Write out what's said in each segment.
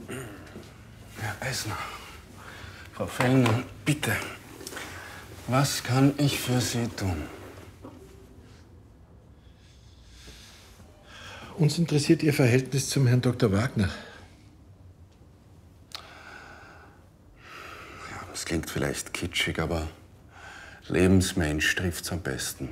Herr Eisner, Frau Fellner, bitte. Was kann ich für Sie tun? Uns interessiert Ihr Verhältnis zum Herrn Dr. Wagner. Ja, das klingt vielleicht kitschig, aber Lebensmensch trifft's am besten.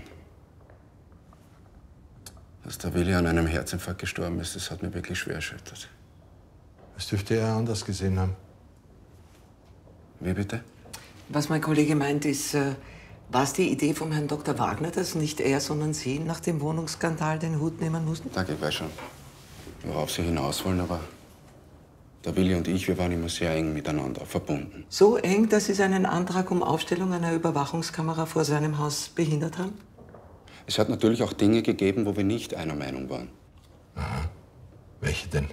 Dass der Willi an einem Herzinfarkt gestorben ist, das hat mich wirklich schwer erschüttert. Das dürfte er anders gesehen haben. Wie bitte? Was mein Kollege meint, ist, war es die Idee vom Herrn Dr. Wagner, dass nicht er, sondern Sie nach dem Wohnungsskandal den Hut nehmen mussten? Danke, ich weiß schon, worauf Sie hinaus wollen, aber der Willi und ich, wir waren immer sehr eng miteinander verbunden. So eng, dass Sie seinen Antrag um Aufstellung einer Überwachungskamera vor seinem Haus behindert haben? Es hat natürlich auch Dinge gegeben, wo wir nicht einer Meinung waren. Aha. Welche denn?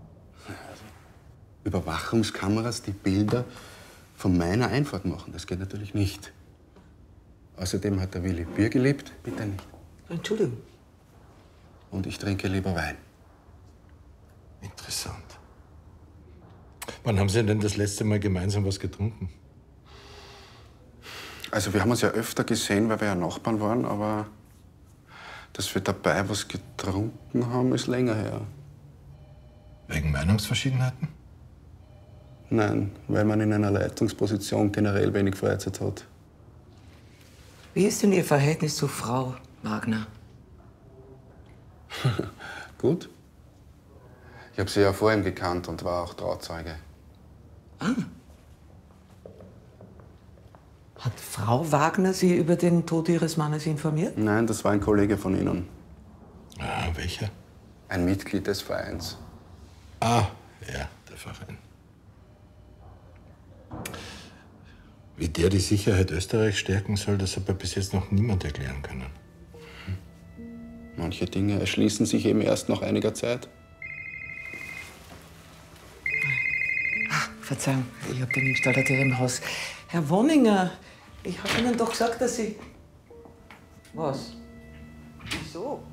Überwachungskameras, die Bilder von meiner Einfahrt machen, das geht natürlich nicht. Außerdem hat der Willi Bier geliebt, bitte nicht. Entschuldigung. Und ich trinke lieber Wein. Interessant. Wann haben Sie denn das letzte Mal gemeinsam was getrunken? Also wir haben uns ja öfter gesehen, weil wir ja Nachbarn waren, aber dass wir dabei was getrunken haben, ist länger her. Wegen Meinungsverschiedenheiten? Nein, weil man in einer Leitungsposition generell wenig Freizeit hat. Wie ist denn Ihr Verhältnis zu Frau Wagner? Gut. Ich habe sie ja vor ihm gekannt und war auch Trauzeuge. Ah. Hat Frau Wagner Sie über den Tod Ihres Mannes informiert? Nein, das war ein Kollege von Ihnen. Ah, welcher? Ein Mitglied des Vereins. Ah, ja, der Verein. Wie der die Sicherheit Österreichs stärken soll, das hat mir bis jetzt noch niemand erklären können. Manche Dinge erschließen sich eben erst nach einiger Zeit. Verzeihung, ich habe den Installateur im Haus. Herr Wonninger, ich habe Ihnen doch gesagt, dass Sie... Was? Wieso?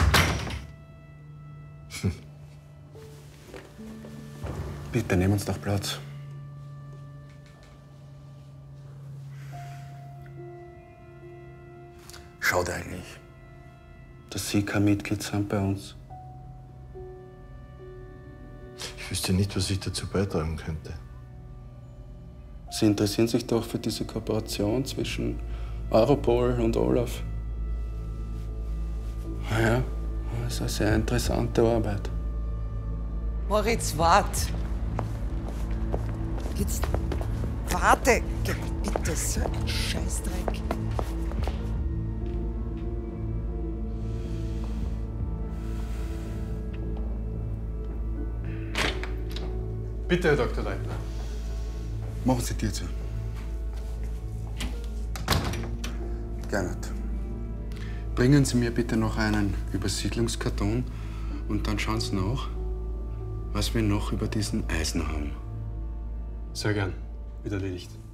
Bitte, nehmen uns doch Platz. Schaut eigentlich, dass Sie kein Mitglied sind bei uns. Ich wüsste nicht, was ich dazu beitragen könnte. Sie interessieren sich doch für diese Kooperation zwischen Europol und Olaf. Ja, das ist eine sehr interessante Arbeit. Moritz, wart! Jetzt warte! Bitte, so ein Scheißdreck. Bitte, Herr Dr. Leitner. Machen Sie die Tür zu. Gernot. Bringen Sie mir bitte noch einen Übersiedlungskarton und dann schauen Sie nach, was wir noch über diesen Eisner haben. Sehr gern. Wird erledigt.